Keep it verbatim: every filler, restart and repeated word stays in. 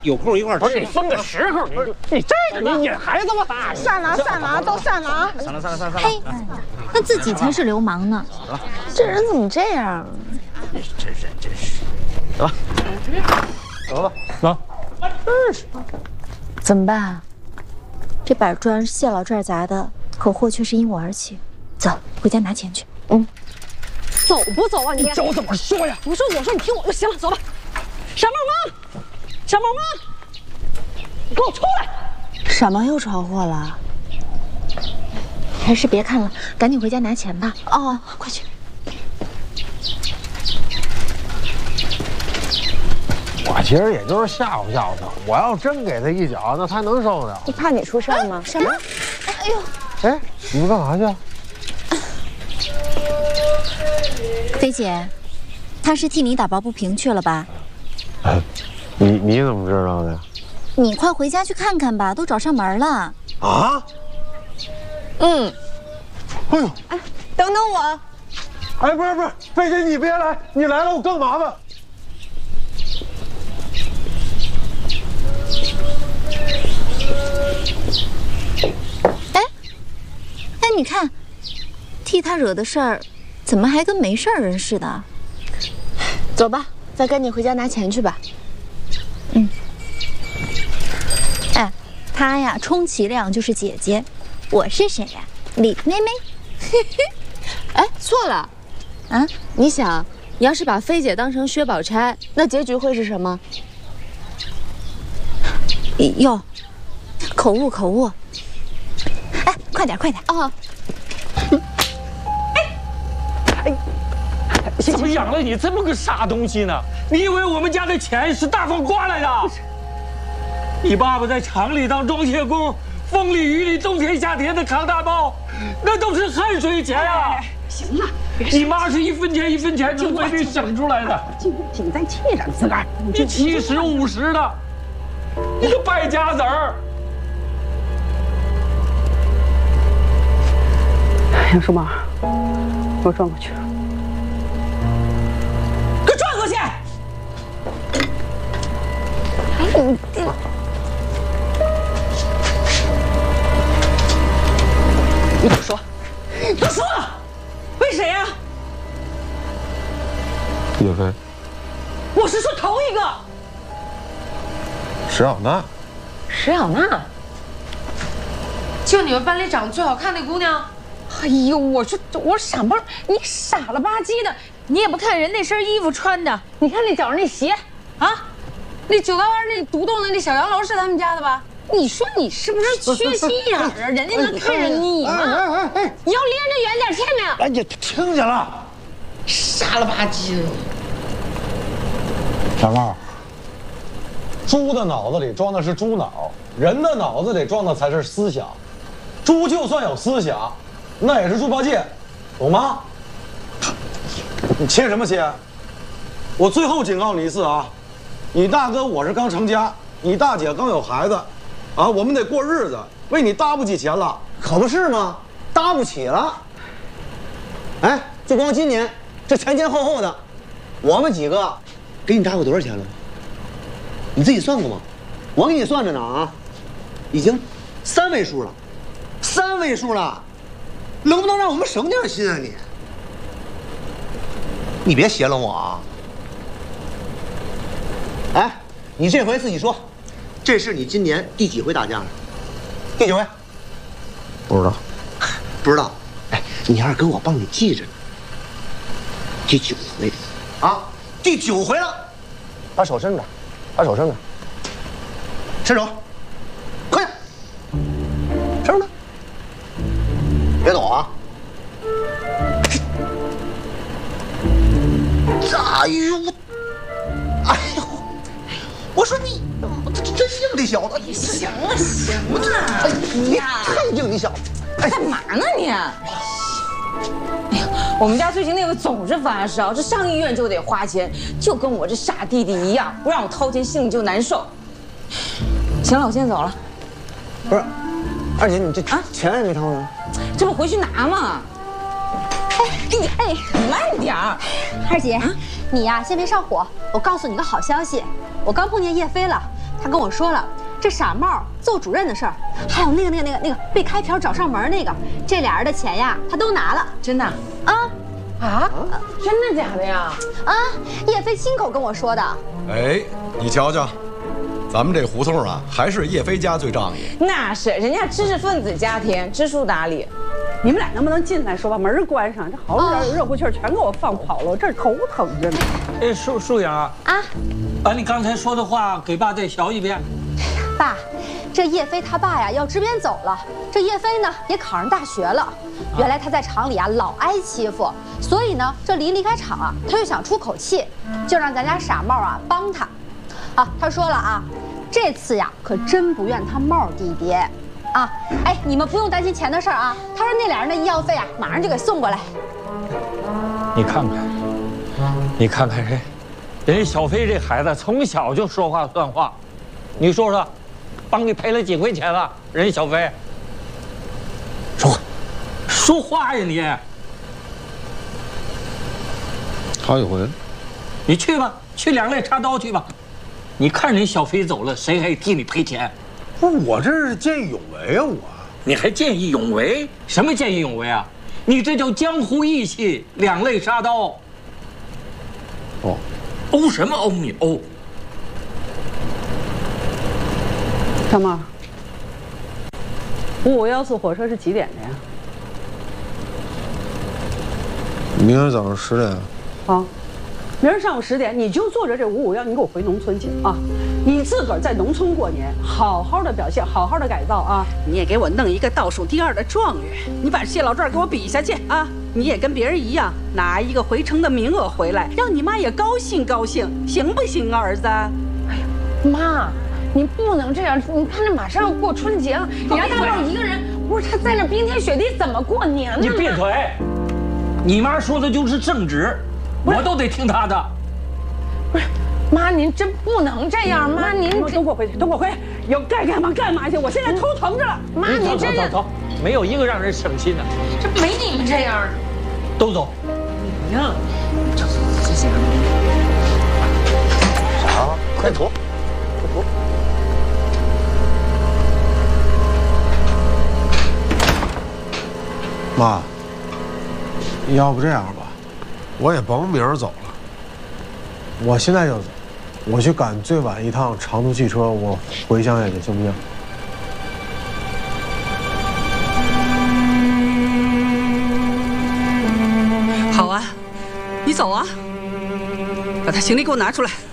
有空一块儿吃。 不是你分个时候，你你这个你引孩子吗？ 散了散了，都散了啊！ 散了散了散了散了。 嘿，那自己才是流氓呢。 这人怎么这样？ 这人真是。走吧，走吧，走。 怎么办？ 这板砖是谢老这儿砸的，可祸却是因我而起。走，回家拿钱去。 嗯，走不走啊你？ 你教我怎么说呀？ 不是我说，你听我就行了，走吧。傻萌萌，傻萌萌，你给我出来！ 傻萌又闯祸了，还是别看了，赶紧回家拿钱吧。哦，快去。 我其实也就是吓唬吓唬他，我要真给他一脚，那他能受得了？ 你怕你出事儿吗？ 什么？哎呦！ 哎，你们干嘛去？ 菲姐，他是替你打抱不平去了吧？ 哎，你你怎么知道的呀？ 你快回家去看看吧，都找上门了。 啊？ 嗯。 哎呦！ 哎，等等我。 哎，不是不是，菲姐你别来，你来了我更麻烦。 哎，哎，你看，替他惹的事儿，怎么还跟没事人似的？ 走吧，再赶紧回家拿钱去吧。 嗯。哎，她呀，充其量就是姐姐，我是谁呀？李妹妹。 哎，错了， 啊， 你想，你要是把菲姐当成薛宝钗，那结局会是什么？ 哟，口误口误。哎，快点快点啊！ 哎，怎么养了你这么个傻东西呢？你以为我们家的钱是大风刮来的？你爸爸在厂里当装卸工，风里雨里冬天夏天的扛大包，那都是汗水钱啊！ 行了， 你妈是一分钱一分钱从嘴里省出来的， 就紧在气上，自个儿。 你七十五十的，你个败家子儿！ 杨叔妈，我转过去。 给我转过去！ 哎，你这。你不说， 他说了，为谁呀？ 岳飞， 我是说头一个。 石小娜。 石小娜， 就你们班里长得最好看那姑娘。 哎呦，我说我傻萌，你傻了吧唧的， 你也不看人那身衣服穿的， 你看那脚上那鞋， 啊， 那九道弯那独栋的那小洋楼是他们家的吧？你说你是不是缺心眼儿啊？人家能看上你吗？ 哎哎哎！ 你要离人家远点，听没有？ 哎呀，听见了， 傻了吧唧的。 小猫，猪的脑子里装的是猪脑，人的脑子里装的才是思想。猪就算有思想，那也是猪八戒，懂吗？你切什么切？我最后警告你一次啊！你大哥我是刚成家，你大姐刚有孩子，啊，我们得过日子，为你搭不起钱了， 可不是吗？搭不起了。哎，就光今年这前前后后的，我们几个给你搭过多少钱了？你自己算过吗？我给你算着呢啊，已经三位数了，三位数了，能不能让我们省点心啊你？你别邪了我啊！哎，你这回自己说，这是你今年第几回打架了？第几回？ 不知道， 不知道。哎，你二哥我帮你记着呢。第九回，啊，第九回了。把手伸着，把手伸着，伸手，快点，伸着，别抖啊！哎呦，哎呦，我说你，这这真硬，这小子！ 行了行了， 哎，你太硬，你小子！ 哎，干嘛呢你？哎呀，我们家最近那个总是发烧，这上医院就得花钱，就跟我这傻弟弟一样，不让我掏钱，心里就难受。行了，我先走了。 不是，二姐，你这啊钱也没掏呢， 这不回去拿吗？哎哎，慢点儿， 二姐，啊、你呀先别上火。我告诉你个好消息，我刚碰见叶飞了， 他跟我说了，这傻帽揍主任的事儿，还有那个那个那个那个被开瓢找上门那个，这俩人的钱呀，他都拿了。 真的？ 啊啊？真的假的呀？ 啊！叶飞亲口跟我说的。 哎，你瞧瞧，咱们这胡同啊，还是叶飞家最仗义。 那是人家知识分子家庭，知书达理。 你们俩能不能进来说把门关上？这好点热乎气儿全给我放跑了，我这儿头疼着呢。 哎，舒舒阳啊， 啊， 把你刚才说的话给爸再学一遍。 爸，这叶飞他爸呀要支边走了，这叶飞呢也考上大学了。原来他在厂里啊老挨欺负，所以呢这临离开厂啊，他就想出口气，就让咱家傻帽啊帮他。啊，他说了啊，这次呀可真不怨他帽弟弟。啊，哎，你们不用担心钱的事儿啊。他说那俩人的医药费啊，马上就给送过来。 你看看，你看看人，人家小飞这孩子从小就说话算话，你说说，帮你赔了几回钱了？人家小飞，说话，说话呀你！ 好几回了， 你去吧，去两肋插刀去吧。你看人小飞走了，谁还替你赔钱？ 不是我这是见义勇为啊！我你还见义勇为？什么见义勇为啊？你这叫江湖义气，两肋插刀。 哦， 欧什么欧你欧？ 小猫，五五幺四火车是几点的呀？ 明天早上十点。 好，明儿上午十点你就坐着这五五幺，你给我回农村去啊！你自个儿在农村过年，好好的表现，好好的改造啊！你也给我弄一个倒数第二的状元，你把谢老传给我比下去啊！你也跟别人一样，拿一个回城的名额回来，让你妈也高兴高兴，行不行啊，儿子？ 哎呀，妈，你不能这样！你看这马上要过春节了，你让大帽一个人，不是他在那冰天雪地怎么过年呢？ 你闭嘴！你妈说的就是正直，我都得听她的。 不是。妈，您真不能这样！妈，您都给我回去，都给我回去！有该干嘛干嘛去！我现在头疼着了。 妈，你这走走走，没有一个让人省心的。 这没你们这样的。 都走。 你呀， 这这些啥？快涂，快涂。 妈，要不这样吧，我也甭明儿走了，我现在就走。我去赶最晚一趟长途汽车，我回乡下去，行不行？ 好啊，你走啊，把他行李给我拿出来。